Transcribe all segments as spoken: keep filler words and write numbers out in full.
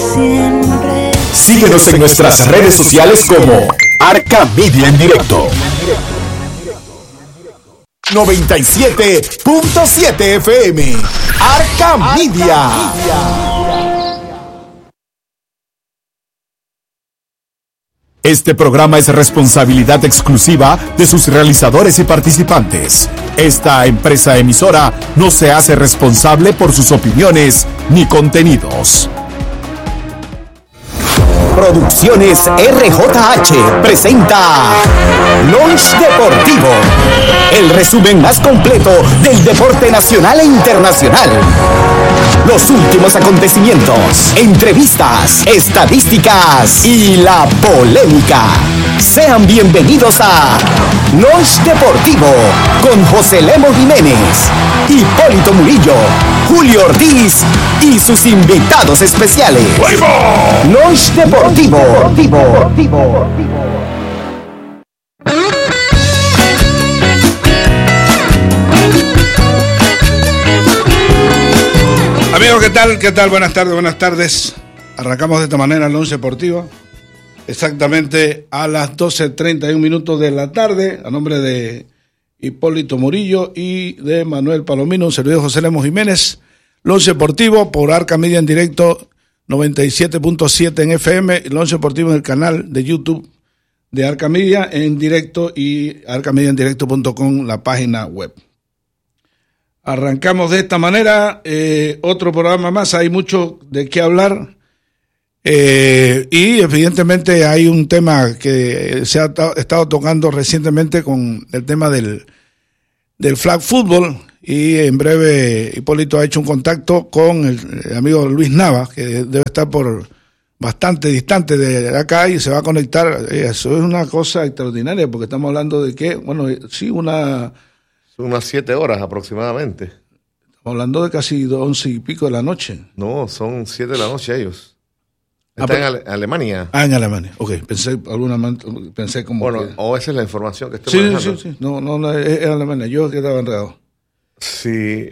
siempre. Síguenos en nuestras redes sociales como Arca Media en Directo. noventa y siete punto siete F M. Arca Media. Este programa es responsabilidad exclusiva de sus realizadores y participantes. Esta empresa emisora no se hace responsable por sus opiniones ni contenidos. Producciones R J H presenta Lunch Deportivo, el resumen más completo del deporte nacional e internacional. Los últimos acontecimientos, entrevistas, estadísticas y la polémica. Sean bienvenidos a Lunch Deportivo con José Lemo Jiménez, Hipólito Murillo, Julio Ortiz y sus invitados especiales. Lunch Deportivo. Deportivo. Deportivo. Amigos, ¿qué tal? ¿Qué tal? Buenas tardes, buenas tardes. Arrancamos de esta manera el Lunch Deportivo. Exactamente a las doce treinta y un minutos de la tarde, a nombre de Hipólito Murillo y de Manuel Palomino, un servidor José Lemo Jiménez. Lunch Deportivo por Arca Media en Directo, noventa y siete punto siete en F M, y Lunch Deportivo en el canal de YouTube de Arca Media en directo y arca media en directo punto com, la página web. Arrancamos de esta manera, eh, otro programa más, hay mucho de qué hablar. Eh, y evidentemente hay un tema que se ha t- estado tocando recientemente con el tema del, del flag football, y en breve Hipólito ha hecho un contacto con el, el amigo Luis Nava, que debe estar por bastante distante de acá y se va a conectar. Eso es una cosa extraordinaria, porque estamos hablando de que, bueno, sí, una... unas siete horas aproximadamente. Estamos hablando de casi once y pico de la noche. No, son siete de la noche ellos. Ah, Está pero, en Ale- Alemania. Ah, en Alemania. Ok, pensé alguna pensé como Bueno, que... o esa es la información que estoy Sí, manejando. sí, sí. No, no, no, es, es Alemania. Yo que estaba enredado. Sí.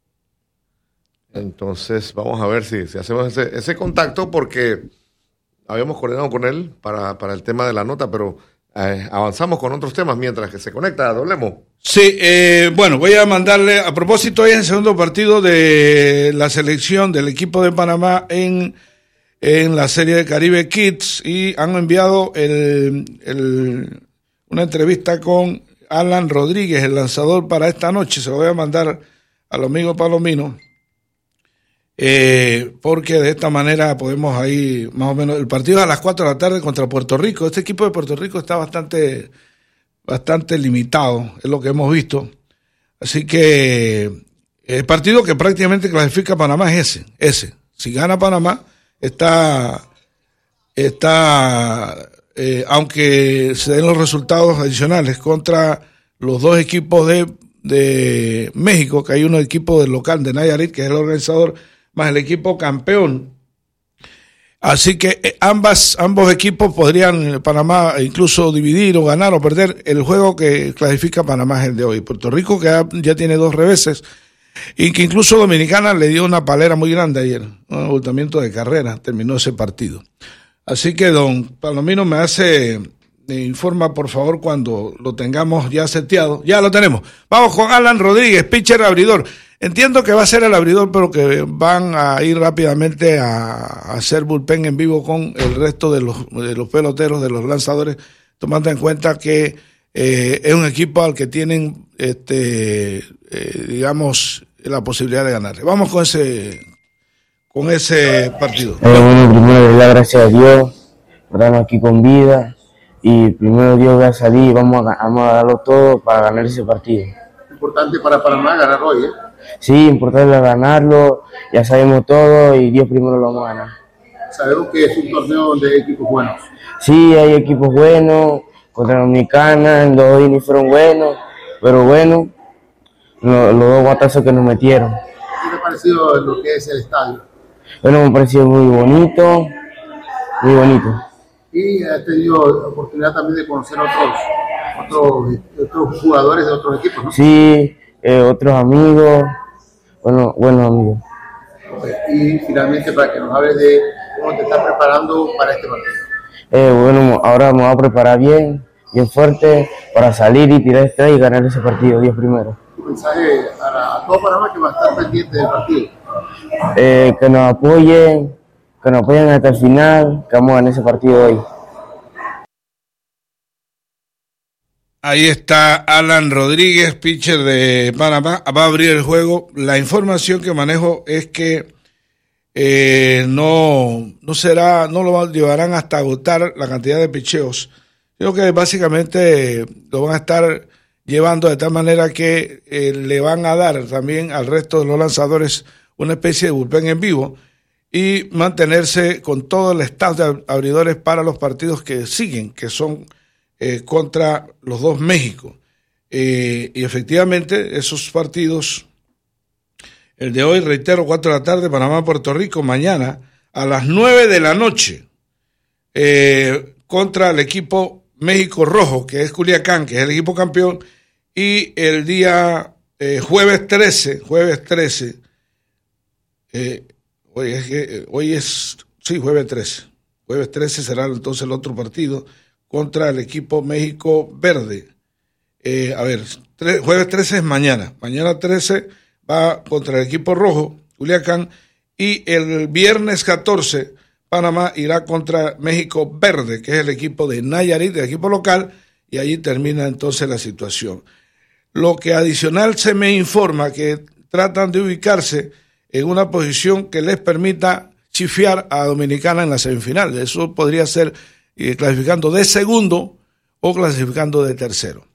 Entonces, vamos a ver si, si hacemos ese, ese contacto, porque habíamos coordinado con él para, para el tema de la nota, pero eh, avanzamos con otros temas mientras que se conecta. Doblemos. Sí, eh, bueno, voy a mandarle, a propósito, hoy es el segundo partido de la selección del equipo de Panamá en... en la serie de Caribe Kids, y han enviado el, el, una entrevista con Alan Rodríguez, el lanzador, para esta noche. Se lo voy a mandar al amigo Palomino, eh, porque de esta manera podemos ahí, más o menos, el partido es a las cuatro de la tarde contra Puerto Rico. Este equipo de Puerto Rico está bastante, bastante limitado, es lo que hemos visto. Así que el partido que prácticamente clasifica a Panamá es ese, ese. Si gana Panamá, está, está eh, aunque se den los resultados adicionales contra los dos equipos de, de México, que hay un equipo del local de Nayarit, que es el organizador, más el equipo campeón. Así que eh, ambas, ambos equipos podrían, Panamá, incluso dividir o ganar o perder. El juego que clasifica a Panamá es el de hoy. Puerto Rico, que ya, ya tiene dos reveses, y que incluso Dominicana le dio una palera muy grande ayer, un abultamiento de carrera, terminó ese partido. Así que don Palomino me hace, me informa por favor cuando lo tengamos ya seteado. Ya lo tenemos. Vamos con Alan Rodríguez, pitcher abridor. Entiendo que va a ser el abridor, pero que van a ir rápidamente a, a hacer bullpen en vivo con el resto de los, de los peloteros, de los lanzadores, tomando en cuenta que eh, es un equipo al que tienen este Eh, digamos, la posibilidad de ganarle. Vamos con ese con ese partido. Eh, bueno, primero dar gracias a Dios por darnos aquí con vida, y primero Dios va a salir y vamos a, vamos a darlo todo para ganar ese partido. Importante para Panamá ganar hoy, ¿eh? Sí, importante ganarlo, ya sabemos todo y Dios primero lo vamos a ganar. Sabemos que es un torneo donde hay equipos buenos. Sí, hay equipos buenos, contra Dominicana, los dos innings fueron buenos, pero bueno, los, los dos guatazos que nos metieron. ¿Qué te ha parecido lo que es el estadio? Bueno, me ha parecido muy bonito, muy bonito. Y has tenido oportunidad también de conocer a otros, otros, otros jugadores de otros equipos, ¿no? Sí, eh, otros amigos, bueno, buenos amigos. Y finalmente, para que nos hables de ¿Cómo te estás preparando para este partido? Eh, bueno, ahora me voy a preparar bien, bien fuerte para salir y tirar estrella y ganar ese partido, Dios primero. Un mensaje a, la, a todo Panamá que va a estar pendiente del partido. Eh, que nos apoyen, que nos apoyen hasta el final, que vamos a ganar ese partido hoy. Ahí está Alan Rodríguez, pitcher de Panamá, va a abrir el juego. La información que manejo es que eh, no, no será, no lo llevarán hasta agotar la cantidad de picheos. Creo que básicamente lo van a estar llevando de tal manera que eh, le van a dar también al resto de los lanzadores una especie de bullpen en vivo y mantenerse con todo el staff de abridores para los partidos que siguen, que son Eh, contra los dos México. Eh, y efectivamente, esos partidos, el de hoy, reitero, cuatro de la tarde, Panamá, Puerto Rico, mañana a las nueve de la noche, eh, contra el equipo México Rojo, que es Culiacán, que es el equipo campeón, y el día eh, jueves trece, jueves trece, eh, hoy, es, eh, hoy es, sí, jueves trece, jueves trece será entonces el otro partido, contra el equipo México Verde. Eh, a ver, tre- jueves trece es mañana. Mañana trece va contra el equipo rojo, Culiacán, y el viernes catorce Panamá irá contra México Verde, que es el equipo de Nayarit, el equipo local, y allí termina entonces la situación. Lo que adicional se me informa que tratan de ubicarse en una posición que les permita chifiar a Dominicana en la semifinal. Eso podría ser eh, clasificando de segundo o clasificando de tercero.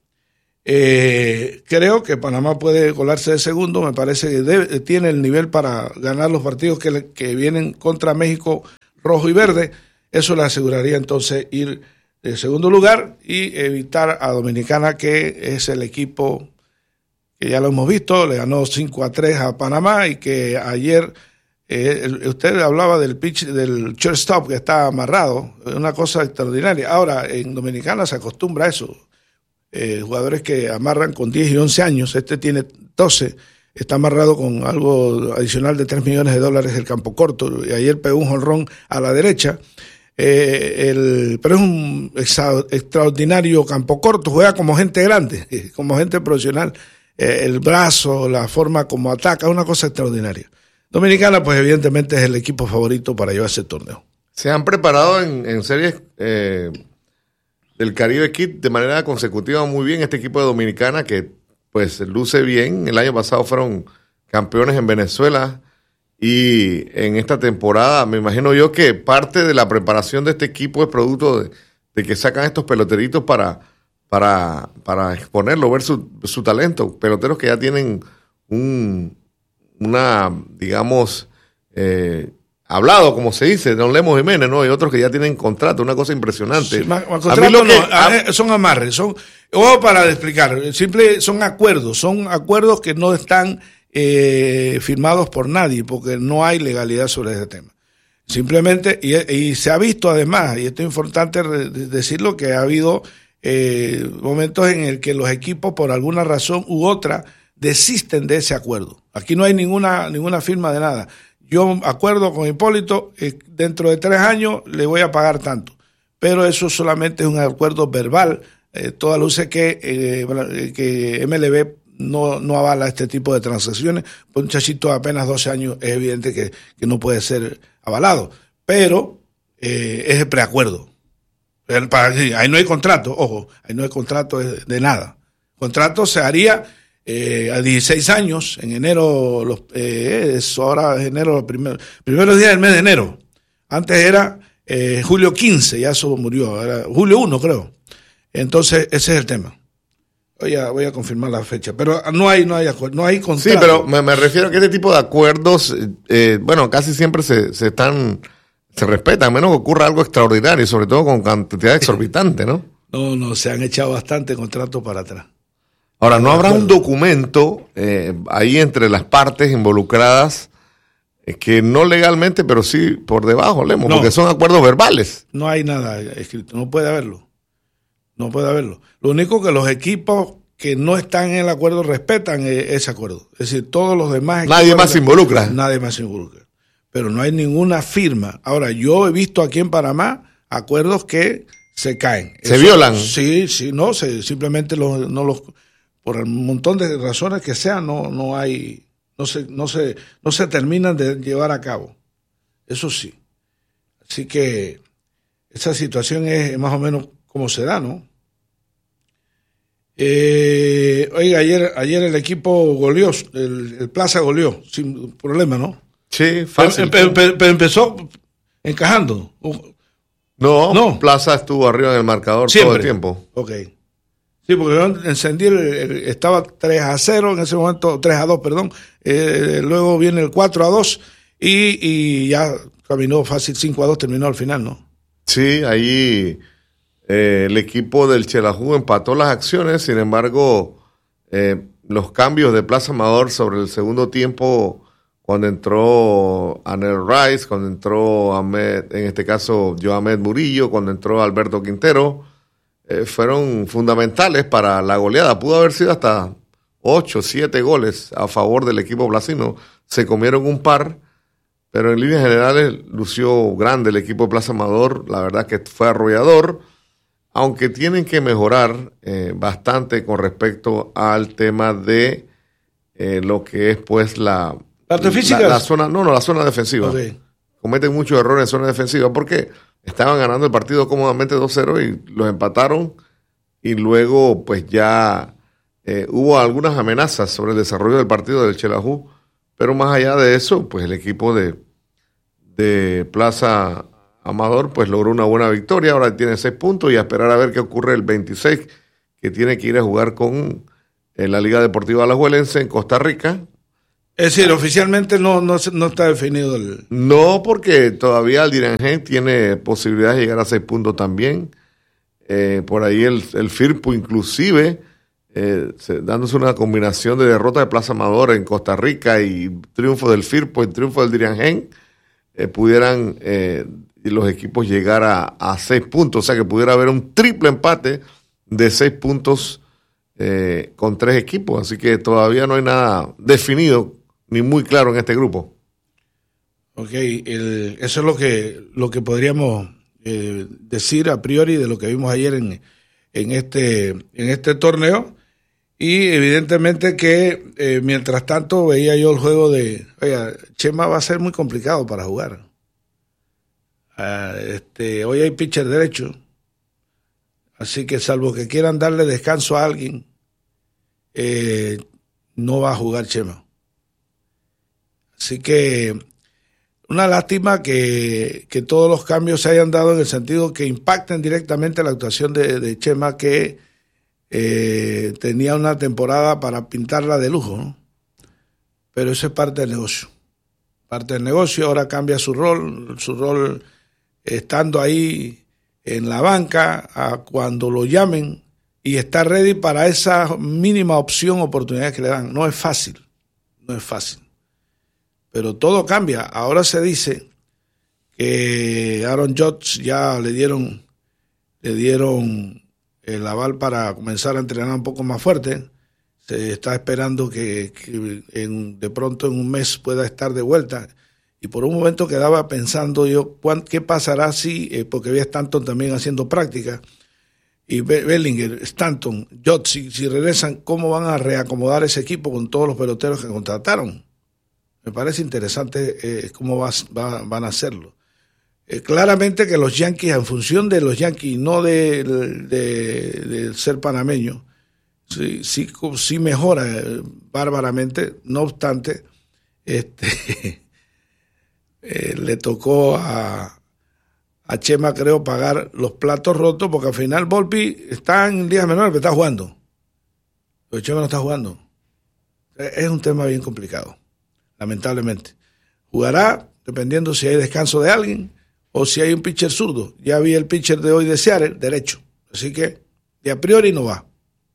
Eh, creo que Panamá puede colarse de segundo, me parece que debe, tiene el nivel para ganar los partidos que, le, que vienen contra México rojo y verde. Eso le aseguraría entonces ir de segundo lugar y evitar a Dominicana, que es el equipo que ya lo hemos visto, le ganó cinco a tres a Panamá y que ayer eh, usted hablaba del pitch, del shortstop que está amarrado, una cosa extraordinaria. Ahora en Dominicana se acostumbra a eso. Eh, jugadores que amarran con diez y once años, este tiene doce, está amarrado con algo adicional de tres millones de dólares el campo corto, y ayer pegó un jonrón a la derecha, eh, el, pero es un exa, extraordinario campo corto, juega como gente grande, como gente profesional, eh, el brazo, la forma como ataca, una cosa extraordinaria. Dominicana, pues evidentemente es el equipo favorito para llevarse el torneo. Se han preparado en, en series eh, del Caribe Kid de manera consecutiva muy bien este equipo de Dominicana, que pues luce bien. El año pasado fueron campeones en Venezuela y en esta temporada me imagino yo que parte de la preparación de este equipo es producto de, de que sacan estos peloteritos para, para, para exponerlo, ver su, su talento. Peloteros que ya tienen un, una, digamos, eh, hablado, como se dice, Don Lemos Jiménez, ¿no? Y otros que ya tienen contrato, una cosa impresionante. Sí, ma, ma, contrato a mí lo que, no, a, son amarres, son, ojo para explicar, simple, son acuerdos, son acuerdos que no están eh, firmados por nadie, porque no hay legalidad sobre ese tema. Simplemente, y, y se ha visto además, y esto es importante decirlo, que ha habido eh, momentos en el que los equipos, por alguna razón u otra, desisten de ese acuerdo. Aquí no hay ninguna, ninguna firma de nada. Yo acuerdo con Hipólito, eh, dentro de tres años le voy a pagar tanto. Pero eso solamente es un acuerdo verbal. Eh, toda luce que, eh, que M L B no, no avala este tipo de transacciones. Por un chachito de apenas doce años es evidente que, que no puede ser avalado. Pero eh, es el preacuerdo. El, para, ahí no hay contrato, ojo, ahí no hay contrato de, de nada. Contrato se haría Eh, a dieciséis años, en enero, los, eh, es ahora enero, los primeros, primeros días del mes de enero. Antes era eh, julio quince, ya eso murió, era julio uno creo. Entonces, ese es el tema. Voy a, voy a confirmar la fecha, pero no hay, no hay acuerdo, no hay contrato. Sí, pero me, me refiero a que este tipo de acuerdos, eh, bueno, casi siempre se, se están, se respetan, a menos que ocurra algo extraordinario, sobre todo con cantidad exorbitante, ¿no? No, no, se han echado bastante contratos para atrás. Ahora, ¿no habrá un documento eh, ahí entre las partes involucradas eh, que no legalmente, pero sí por debajo, Lemos, no, porque son acuerdos verbales? No hay nada escrito, no puede haberlo. No puede haberlo. Lo único que los equipos que no están en el acuerdo respetan ese acuerdo. Es decir, todos los demás... Nadie más se involucra. Nadie más se involucra. pero no hay ninguna firma. Ahora, yo he visto aquí en Panamá acuerdos que se caen. ¿Se Eso, violan? Sí, sí, no, se, simplemente los, no los, por un montón de razones que sean, no, no hay, no se, no se, no se terminan de llevar a cabo. Eso sí. Así que esa situación es más o menos como se da, ¿no? Eh, oiga, ayer, ayer el equipo goleó, el, el Plaza goleó, sin problema, ¿no? Sí, fácil. Pero, pero, pero empezó encajando. No, no, Plaza estuvo arriba en el marcador siempre. todo el tiempo. Ok. Sí, porque yo encendí, el, el, estaba tres a cero en ese momento, tres a dos, perdón. Eh, luego viene el cuatro a dos y, y ya caminó fácil cinco a dos, terminó al final, ¿no? Sí, ahí eh, el equipo del Xelajú empató las acciones, sin embargo, eh, los cambios de Plaza Amador sobre el segundo tiempo, cuando entró Anel Rice, cuando entró Ahmed, en este caso Joamed Murillo, cuando entró Alberto Quintero, eh, fueron fundamentales para la goleada. Pudo haber sido hasta ocho, siete goles a favor del equipo blasino. Se comieron un par, pero en líneas generales lució grande el equipo de Plaza Amador. La verdad que fue arrollador, aunque tienen que mejorar eh, bastante con respecto al tema de eh, lo que es pues la... ¿Parte física? La, la zona, no, no, la zona defensiva. Okay. Cometen muchos errores en zona defensiva porque estaban ganando el partido cómodamente dos cero y los empataron y luego pues ya eh, hubo algunas amenazas sobre el desarrollo del partido del Xelajú, pero más allá de eso, pues el equipo de, de Plaza Amador pues logró una buena victoria, ahora tiene seis puntos y a esperar a ver qué ocurre el veintiséis, que tiene que ir a jugar con eh, la Liga Deportiva Alajuelense en Costa Rica. Es decir, oficialmente no, no, no está definido el... No, porque todavía el Diriangén tiene posibilidad de llegar a seis puntos también. Eh, por ahí el, el Firpo inclusive, eh, se, dándose una combinación de derrota de Plaza Amador en Costa Rica y triunfo del Firpo y triunfo del Diriangén, eh, pudieran eh, los equipos llegar a, a seis puntos. O sea que pudiera haber un triple empate de seis puntos eh, con tres equipos. Así que todavía no hay nada definido ni muy claro en este grupo. Ok, el, eso es lo que, lo que podríamos eh, decir a priori de lo que vimos ayer en, en, este, en este torneo. Y evidentemente que eh, mientras tanto veía yo el juego de, oiga, Chema va a ser muy complicado para jugar. Uh, este, hoy hay pitcher derecho, así que salvo que quieran darle descanso a alguien, eh, no va a jugar Chema. Así que una lástima que, que todos los cambios se hayan dado en el sentido que impacten directamente la actuación de, de Chema, que eh, tenía una temporada para pintarla de lujo, ¿no? Pero eso es parte del negocio. Parte del negocio, ahora cambia su rol, su rol estando ahí en la banca a cuando lo llamen y está ready para esa mínima opción, oportunidad que le dan. No es fácil, no es fácil. Pero todo cambia. Ahora se dice que Aaron Judge ya le dieron, le dieron el aval para comenzar a entrenar un poco más fuerte. Se está esperando que, que en, de pronto en un mes pueda estar de vuelta. Y por un momento quedaba pensando yo, ¿qué pasará si, eh, porque había Stanton también haciendo práctica, y Bellinger, Stanton, Judge, si, si regresan, ¿cómo van a reacomodar ese equipo con todos los peloteros que contrataron? Me parece interesante eh, cómo va, va, van a hacerlo. Eh, claramente que los Yankees, en función de los Yankees, no de, de, de ser panameño, sí, sí, sí mejora eh, bárbaramente. No obstante, este, eh, le tocó a, a Chema, creo, pagar los platos rotos, porque al final Volpi está en ligas menores, pero está jugando. Pero Chema no está jugando. Es un tema bien complicado. Lamentablemente. Jugará dependiendo si hay descanso de alguien o si hay un pitcher zurdo. Ya vi el pitcher de hoy de Seattle, derecho. Así que de a priori no va.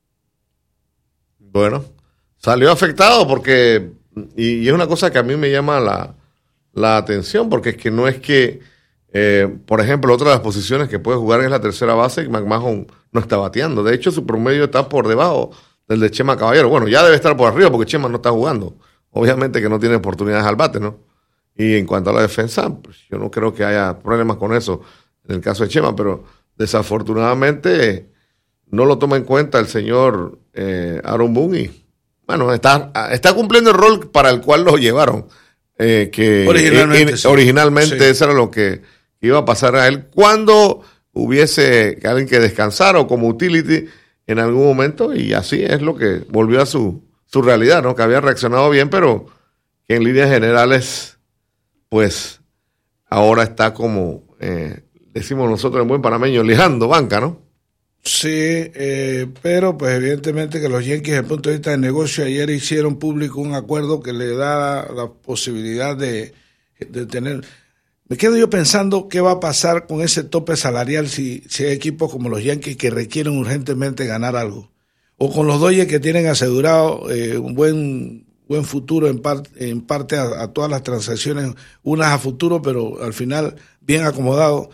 Bueno, salió afectado porque, y, y es una cosa que a mí me llama la, la atención, porque es que no es que, eh, por ejemplo, otra de las posiciones que puede jugar es la tercera base, y McMahon no está bateando. De hecho, su promedio está por debajo del de Chema Caballero. Bueno, ya debe estar por arriba porque Chema no está jugando. Obviamente que no tiene oportunidades al bate, ¿no? Y en cuanto a la defensa, pues yo no creo que haya problemas con eso en el caso de Chema, pero desafortunadamente no lo toma en cuenta el señor eh, Aaron Boone y bueno, está, está cumpliendo el rol para el cual lo llevaron. Eh, que originalmente, eh, sí. originalmente Sí. eso era lo que iba a pasar a él cuando hubiese alguien que descansara o como utility en algún momento, y así es lo que volvió a su, su realidad, ¿no? Que había reaccionado bien, pero que en líneas generales, pues ahora está como, eh, decimos nosotros en buen panameño, lijando banca, ¿no? Sí, eh, pero pues evidentemente que los Yankees desde el punto de vista de negocio ayer hicieron público un acuerdo que le da la posibilidad de, de tener... Me quedo yo pensando qué va a pasar con ese tope salarial si, si hay equipos como los Yankees que requieren urgentemente ganar algo. O con los Dodgers que tienen asegurado eh, un buen buen futuro en, par, en parte a, a todas las transacciones, unas a futuro, pero al final bien acomodado.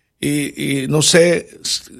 Y, y no sé...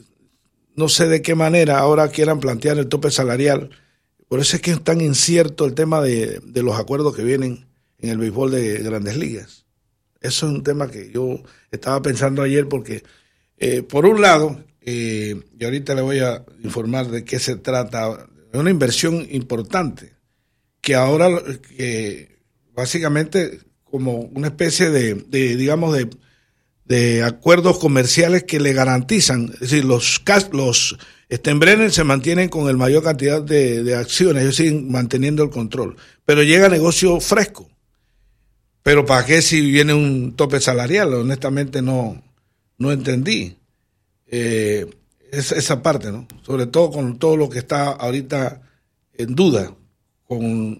No sé de qué manera ahora quieran plantear el tope salarial. Por eso es que es tan incierto el tema de, de los acuerdos que vienen en el béisbol de Grandes Ligas. Eso es un tema que yo estaba pensando ayer porque, eh, por un lado, eh, y ahorita le voy a informar de qué se trata, es una inversión importante, que ahora, que básicamente como una especie de, de digamos, de... de acuerdos comerciales que le garantizan, es decir, los los Steinbrenner se mantienen con el mayor cantidad de, de acciones, ellos siguen manteniendo el control, pero llega negocio fresco. Pero ¿para qué si viene un tope salarial? Honestamente no, no entendí eh, esa, esa parte, ¿no? Sobre todo con todo lo que está ahorita en duda, con,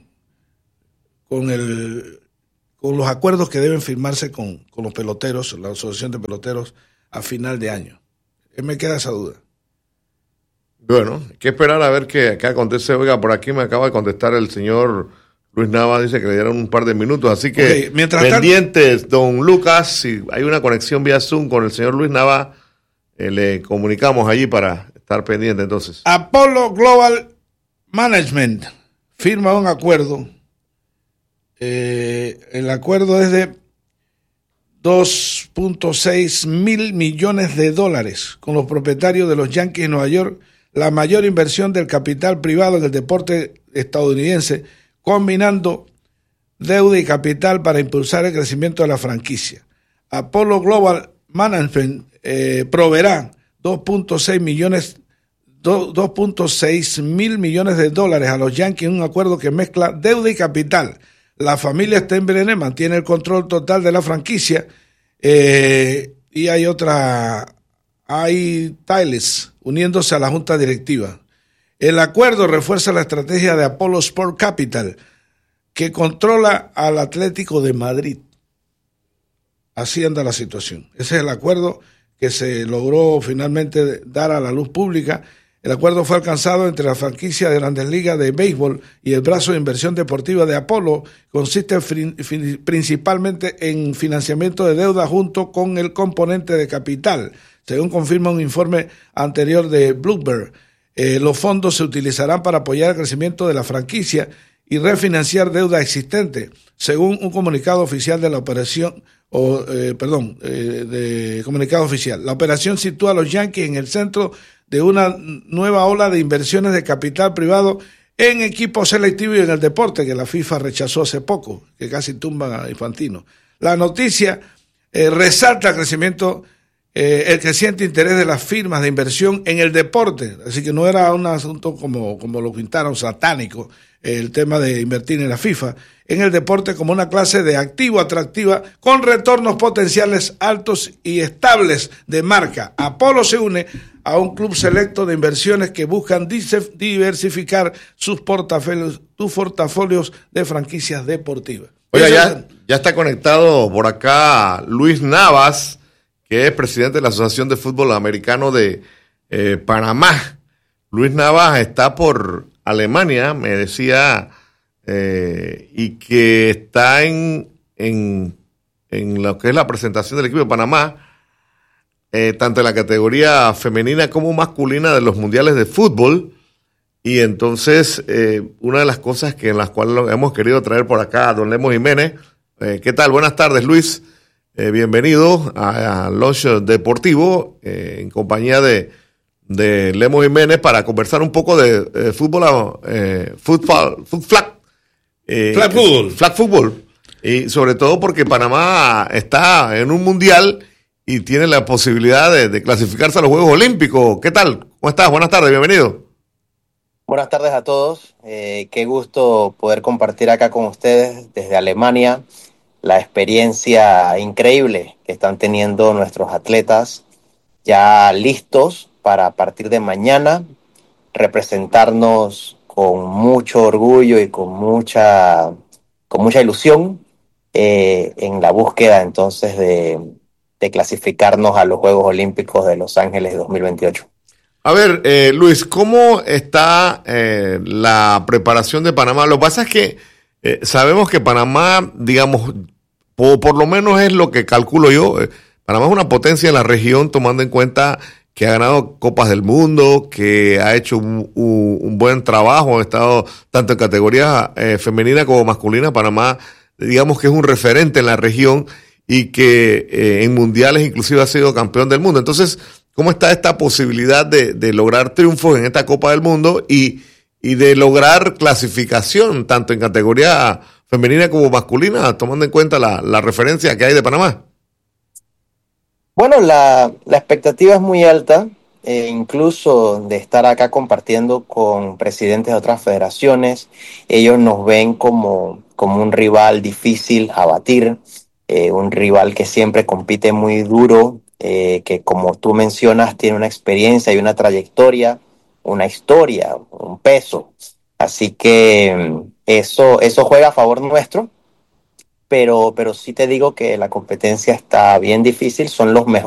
con el... con los acuerdos que deben firmarse con, con los peloteros, la asociación de peloteros, a final de año. Me queda esa duda. Bueno, hay que esperar a ver qué, qué acontece. Oiga, por aquí me acaba de contestar el señor Luis Nava, dice que le dieron un par de minutos, así que okay, mientras pendientes, tanto, don Lucas, si hay una conexión vía Zoom con el señor Luis Nava, eh, le comunicamos allí para estar pendiente entonces. Apollo Global Management firma un acuerdo. Eh, el acuerdo es de dos punto seis mil millones de dólares con los propietarios de los Yankees de Nueva York, la mayor inversión del capital privado en el deporte estadounidense, combinando deuda y capital para impulsar el crecimiento de la franquicia. Apollo Global Management eh, proveerá dos punto seis millones dos punto seis mil millones de dólares a los Yankees en un acuerdo que mezcla deuda y capital. La familia Steinbrenner mantiene el control total de la franquicia eh, y hay otra, hay Tiles uniéndose a la junta directiva. El acuerdo refuerza la estrategia de Apollo Sport Capital, que controla al Atlético de Madrid. Así anda la situación. Ese es el acuerdo que se logró finalmente dar a la luz pública. El acuerdo fue alcanzado entre la franquicia de Grandes Ligas de Béisbol y el brazo de inversión deportiva de Apollo. Consiste principalmente en financiamiento de deuda junto con el componente de capital, según confirma un informe anterior de Bloomberg. Eh, los fondos se utilizarán para apoyar el crecimiento de la franquicia y refinanciar deuda existente, según un comunicado oficial de la operación, o eh, perdón, eh, de comunicado oficial. La operación sitúa a los Yankees en el centro de una nueva ola de inversiones de capital privado en equipos selectivos y en el deporte, que la FIFA rechazó hace poco, que casi tumban a Infantino. La noticia eh, resalta el crecimiento, eh, el creciente interés de las firmas de inversión en el deporte, así que no era un asunto como, como lo pintaron satánico, el tema de invertir en la FIFA, en el deporte como una clase de activo atractiva con retornos potenciales altos y estables de marca. Apollo se une a un club selecto de inversiones que buscan diversificar sus portafolios, sus portafolios de franquicias deportivas. Oiga, ya, ya está conectado por acá Luis Navas, que es presidente de la Asociación de Fútbol Americano de eh, Panamá. Luis Navas está por Alemania, me decía, eh, y que está en, en, en lo que es la presentación del equipo de Panamá, eh, tanto en la categoría femenina como masculina de los mundiales de fútbol. Y entonces, eh, una de las cosas que en las cuales hemos querido traer por acá a don Lemos Jiménez, Eh, ¿Qué tal? Buenas tardes, Luis. Eh, bienvenido a, a Lunch Deportivo eh, en compañía de, de Lemo Jiménez para conversar un poco de eh, fútbol, eh, fútbol, fútbol, flag, eh, flag fútbol. Flag fútbol. Y sobre todo porque Panamá está en un mundial y tiene la posibilidad de, de clasificarse a los Juegos Olímpicos. ¿Qué tal? ¿Cómo estás? Buenas tardes, bienvenido. Buenas tardes a todos. Eh, qué gusto poder compartir acá con ustedes desde Alemania la experiencia increíble que están teniendo nuestros atletas ya listos para a partir de mañana representarnos con mucho orgullo y con mucha, con mucha ilusión eh, en la búsqueda entonces de, de clasificarnos a los Juegos Olímpicos de Los Ángeles dos mil veintiocho. A ver, eh, Luis, ¿cómo está eh, la preparación de Panamá? Lo que pasa es que eh, sabemos que Panamá, digamos, por, por lo menos es lo que calculo yo, eh, Panamá es una potencia en la región, tomando en cuenta que ha ganado Copas del Mundo, que ha hecho un, un, un buen trabajo, ha estado tanto en categorías eh, femenina como masculina. Panamá, digamos que es un referente en la región y que eh, en mundiales inclusive ha sido campeón del mundo. Entonces, ¿cómo está esta posibilidad de, de lograr triunfos en esta Copa del Mundo y, y de lograr clasificación tanto en categoría femenina como masculina, tomando en cuenta la, la referencia que hay de Panamá? Bueno, la, la expectativa es muy alta, eh, incluso de estar acá compartiendo con presidentes de otras federaciones. Ellos nos ven como, como un rival difícil a batir, eh, un rival que siempre compite muy duro, eh, que como tú mencionas tiene una experiencia y una trayectoria, una historia, un peso. Así que eso, eso juega a favor nuestro. Pero, pero sí te digo que la competencia está bien difícil, son los mejores